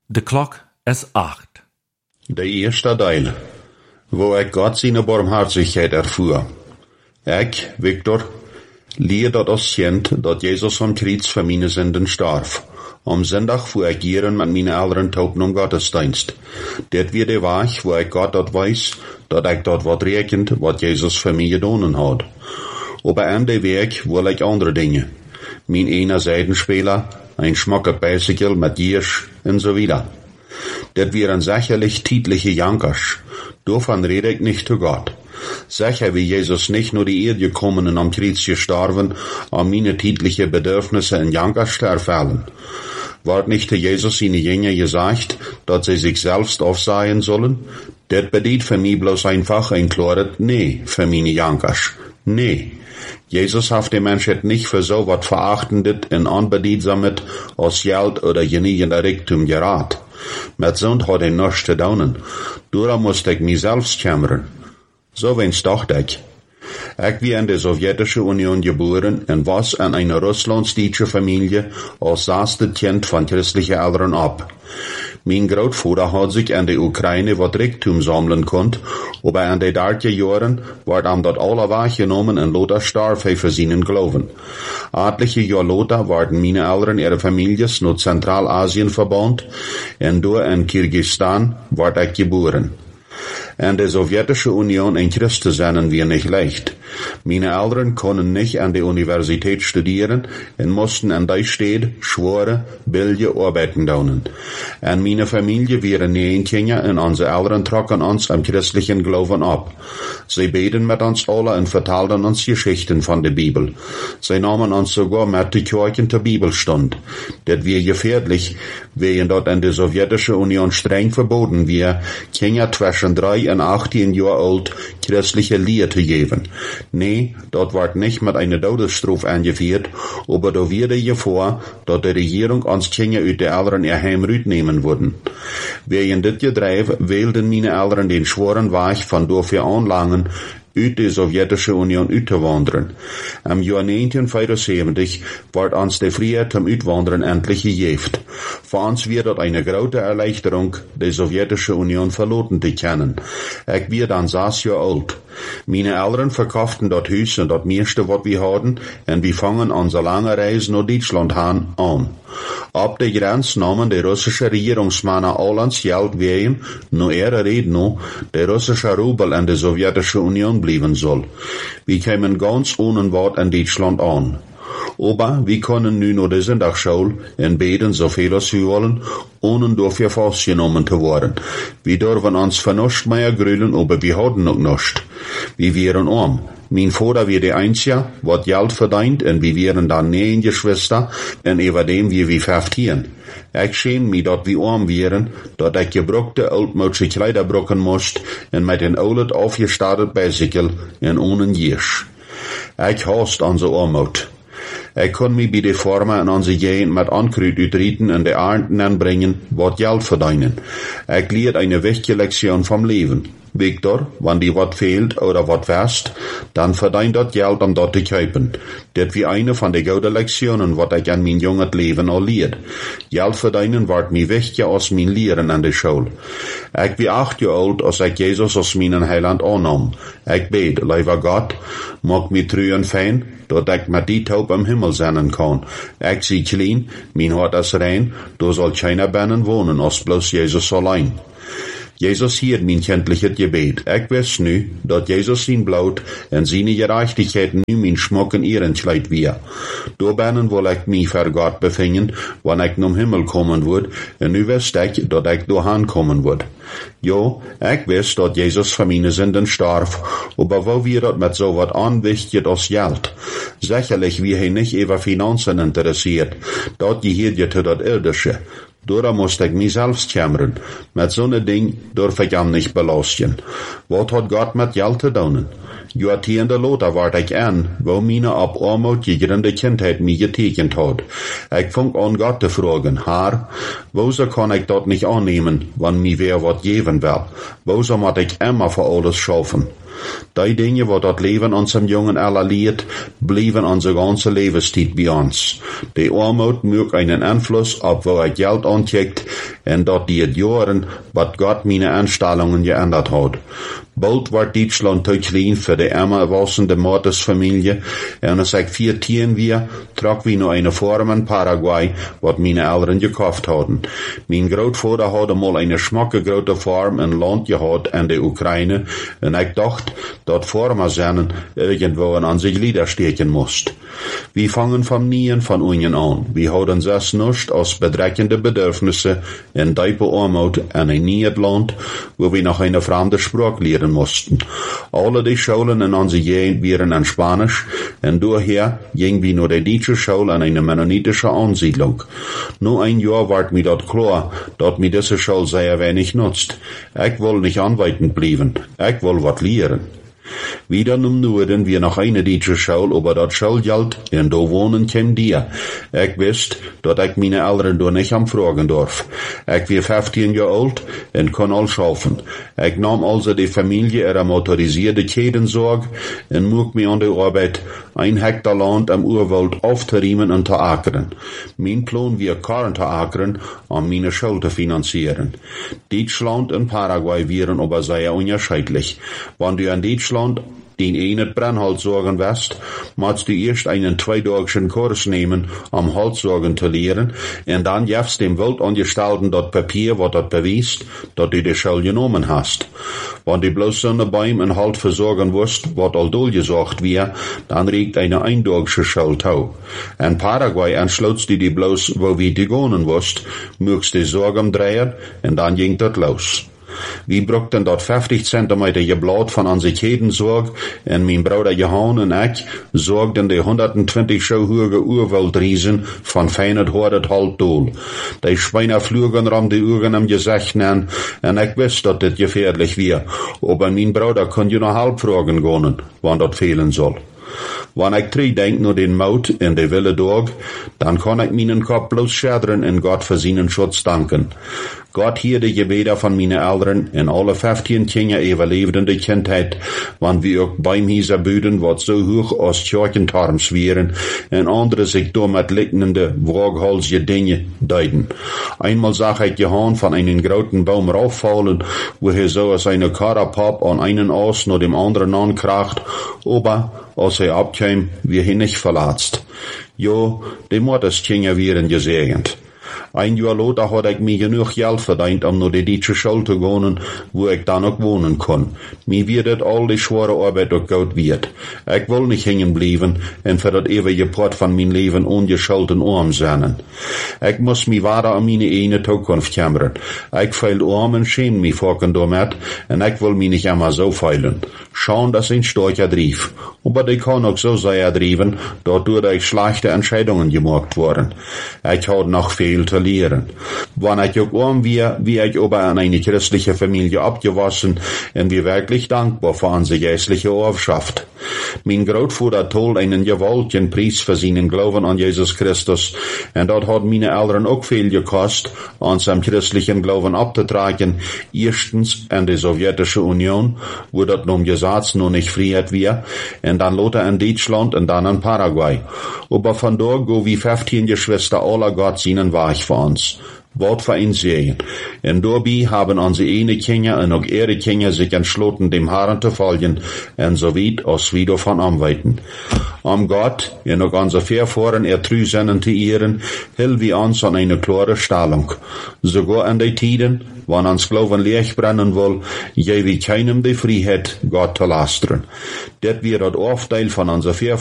De klok is 8. De eerste deel, wo ik God zijn barmhartigheid erfuhr. Ik, Victor, leer dat als kind dat Jezus am Kreuz voor meine Sünden starf. Am Sonntag fuhr ik jaren met mijn ouderen taupen om Gottesdienst. Dit weer de weg, wo ik God dat weiß, dat ik dat wat rekent, wat Jezus voor mij gedaan had. Aber aan de weg wil ik andere dingen. Mijn ene Seidenspeler, ein schmakke Bicycle met Giersch en so wieder. Dit wären sicherlich tijdliche Jankers. Davon rede ich nicht zu Gott. Sicher wie Jesus nicht nur die Erde gekommen und am Kreuz gestorben, um meine tijdliche Bedürfnisse in Jankers zu erfüllen. Ward nicht Jesus seine Jünger gesagt, dass sie sich selbst aufsehen sollen? Das bedeutet für mich bloß einfach ein klares Nee für meine Jankers. Nee. Jesus hat die Menschheit nicht für so wat Verachtendes und Unbedeutsames als Geld oder genügend Reichtum gerat. Mit Sund hat nichts zu tun. Darum musste ich mich selbst kümmern. So wenn's dachte ich. Ich bin in der Sowjetischen Union geboren und was in einer russlandsdeutsche Familie als erste Kind von christlichen Eltern ab. Mein Großvater hat sich in der Ukraine wat Reichtum sammeln konnt, aber in den 30 Jahren ward ihm dort alle weggenommen und Lothar starb für seinen Glauben. Etliche Jahre Lothar waren meine Eltern ihre Families nach Zentralasien verbannt und da in Kirgisistan ward ich geboren. In der Sowjetischen Union ein Christ zu sein wir nicht leicht. Meine Eltern konnten nicht an der Universität studieren und mussten an der Stadt schwere, billige Arbeiten tun. Und meine Familie wäre nie Kinder und unsere Eltern trocken uns am christlichen Glauben ab. Sie beten mit uns alle und vertelten uns Geschichten von der Bibel. Sie nahmen uns sogar mit die Kirchen zur Bibelstund. Das wäre gefährlich, während dort in der Sowjetischen Union streng verboten wir, Kinder zwischen 3 und 18 Jahre alt christliche Lehre zu geben. Nee, dort wird nicht mit einer Todesstrafe angeführt, aber da wäre Gefahr, dass die Regierung uns Kinder aus der Eltern ihr Heim nehmen würden. Während dit Gedreif wählten meine Eltern den schweren Weg von dafür anlangen, aus der Sowjetischen Union auszuwandern. Im Jahr 1975 wird uns die Freiheit zum Auswandern endlich gegeben. Für uns wird das eine große Erleichterung, die Sowjetische Union verlassen zu können. Ich bin dann 6 Jahre alt. Meine Eltern verkauften das Haus und das meiste, was wir hatten, und wir fangen unsere lange Reise nach Deutschland an. Ab der Grenze nahmen die russischen Regierungsmänner all ans Geld wegen, nur ihre Rede noch, der russische Rubel in der Sowjetischen Union bleiben soll. Wir kamen ganz ohne Wort in Deutschland an. Aber wir können nun nur die Sonntagsschule und beten so viel als wir wollen, ohne dafür festgenommen zu werden. Wir dürfen uns für nichts mehr grülen, aber wir haben noch nichts. Wir wären arm. Mein Vater wäre der Einzige, was Geld verdient, und wir wären dann 9 Geschwister, und über dem wir 15. Ich schäme mich, dass wir arm wären, dass ich gebrockte, altmodische Kleider brocken musste, und mit den alten, aufgestarrten Bicycle und ohne Giersch. Ich hasse unsere Armut. Ich kann mich bei der Firma in unsere Gegend mit Ankrut utreten und die Ernten anbringen, was Geld verdienen. Ich lehre eine wichtige Lektion vom Leben. Victor, wenn dir was fehlt oder was wärst, dann verdient das Geld, um dort zu kaufen. Das wie eine von den guten Lektionen, was ich an mein junges Leben auch lehrt. Geld verdienen wird mir wichtiger als mein Lehren an der Schule. Ich bin 8 Jahre alt, als ich Jesus als meinen Heiland annahm. Ich bete, lieber Gott, mag mich treu und fein, dass ich mit die Taub im Himmel sein kann. Ich sie klein, mein Hort ist rein, da soll keiner binnen wohnen, als bloß Jesus allein. Jesus hielt mein kindliches Gebet. Ich weiß nu, dass Jesus sein Blut und seine Gerechtigkeit nu mein Schmuck in ihren Kleid wir. Da binnen will ich mich für Gott befinden, wenn ich zum Himmel kommen wird, und nu weiß ich, dass ich dahin kommen wird. Ja, ich weiß, dass Jesus für meine Sünden starb, aber wo wir das mit so wat anwichtig als Geld? Sicherlich wir hier nicht über Finanzen interessiert, dort gehört ja zu das Irdische. Darum musste ich mich selbst kümmern. Mit so ne Ding darf ich am nicht belasten. Was hat Gott mit Geld zu tun? Jahrzehnte Lothar ward ich an, wo meine ab Armut gegründe Kindheit mich getekent hat. Ich fang an Gott zu fragen, Herr, wieso kann ich dort nicht annehmen, wenn mir wer wat geben will? Wieso muss ich immer für alles schaffen? Die Dinge, wat dat Leben unserem Jungen aller leert, blijven onze ganze Lebenstijd bij ons. Die Armut mögt einen Einfluss auf wo Geld ancheckt, en dat die het Jahren, wat Gott meine Anstellungen geändert hat. Bald wordt Deutschland Deutschland für die immer wachsende Mordes-Familie, en als ik 14 weer, trok wie noch eine Farm in Paraguay, wat meine Eltern gekauft hadden. Mein Grootvader had mal eine schmacke grote Farm in Land gehad in de Oekraïne, en ik dacht, dat Farmer zijn irgendwo an sich Lieder steken moest. Wir fangen vom Nien von Unien an. Wir houden zes nicht als bedreckende Bedürfnisse in diepe Armut in ein nieuw Land, wo wir noch eine fremde Sprache lernen mussten. Alle die Schulen in onze Gegend waren in Spanisch, en daher ging wir nur die deutsche Schule in eine mennonitische Ansiedlung. Nur ein Jahr ward mir dort klar, dat mir diese Schule sehr wenig nutzt. Ich will nicht anweitend bleiben. Ich will wat lehren. Wieder im Norden wir noch eine deutsche Schule, aber dat Schulgeld, en da wohnen käm dir. Ich wisst, dat ich meine Eltern da nicht am fragen darf. Ich war 15 Jahre alt en kon all schaffen. Ich nahm also die Familie ihrer motorisierte Kedensorg en mocht mir an der Arbeit 1 Hektar Land am Urwald aufzuriemen und zu ackern. Mein Plan war Karren zu ackern, um meine Schule zu finanzieren. Deutschland und Paraguay wären aber sehr unterschiedlich. Wenn du in Deutschland den einen Brennholz sorgen wirst, musst du erst einen 2-tägigen Kurs nehmen, um Holzsorgen zu lehren, und dann gibst dem Weltangestellten das Papier, was das beweist, dass du die Schule genommen hast. Wenn du bloß so eine Bäume und Halt versorgen wirst, was all durchgesagt wird, dann regt eine eintägige Schule tau. In Paraguay entschloss du die bloß, wo wir die gehen wirst, mögst die Sorgen drehen, und dann ging das los. Wir brauchten dort 50 Zentimeter Geblatt von unserer Kedensorg, und mein Bruder Johann und ich sorgten die 120 Schuhe hohe Urwaldriesen von feinet hordet halt dohl. Die Schweine flogen rum die Augen am Gesicht nennen, und ich wusste, dass das gefährlich wäre. Aber mein Bruder konnte nur halb fragen gehen, wann das fehlen soll. Wenn ich denk nur den Maut in de Wille Dorg, dann kann ich meinen Kopf bloß schädern und Gott für seinen Schutz danken. Gott hier die Gebete von meinen Eltern in alle 15 Kinder überlebende Kindheit, wann wir auch beim Hieser Büden, wat so hoch als Kirchentarms wären, und andere sich da mit lickende, waghalsige Dinge deuten. Einmal sah ich Johann von einem großen Baum rauffallen, wo er so als eine Karapap an einen Ast nur dem anderen ankracht, aber als er abkam, wir ihn nicht verlatzt. Jo, die Mordeskinder wären gesegnet. Ein Jahr later hat ich mir genug Geld verdient, um nur die deutsche Schule zu gehen, wo ich dann auch wohnen kann. Mir wird all die schwere Arbeit auch gut wird. Ich will nicht hängen bleiben und für das ewige Part von meinem Leben ungeschulten arm sein. Ich muss mich weiter an meine eine Zukunft kümmern. Ich feil arm und schäme mich vorhin damit, und ich will mich nicht immer so feilen. Schauen, dass ein starker Drief. Aber die kann auch so sehr drieben, dort durch schlechte Entscheidungen gemacht worden. Ich habe noch viel zu lernen. Wenn ich auch arm wie ich aber in eine christliche Familie abgewaschen und wir wirklich dankbar für unsere geistliche Erbschaft. Mein Grootvater told einen gewaltigen Preis für seinen Glauben an Jesus Christus, und dort hat meine Eltern auch viel gekostet, uns am christlichen Glauben abzutragen. Erstens in die Sowjetische Union, wo dort nun Gesetz noch nicht Freiheit war, und dann lauter in Deutschland und dann in Paraguay. Aber von dort go wie 15 Geschwister aller Gott seinen Weg für uns. Wort für ein Segen. Und dabei haben unsere eine Kinder und auch ihre Kinder sich entschlossen, dem Herrn zu folgen, und so weit als wieder von Anweiten. Gott, und auch unser Verfahren Trüsinnen zu ehren, hilft wir uns an eine klare Stellung. Sogar in den Tiden, wenn uns Glauben Licht brennen will, geben wir keinem die Freiheit, Gott zu lastern. Das wird das Aufteil von unser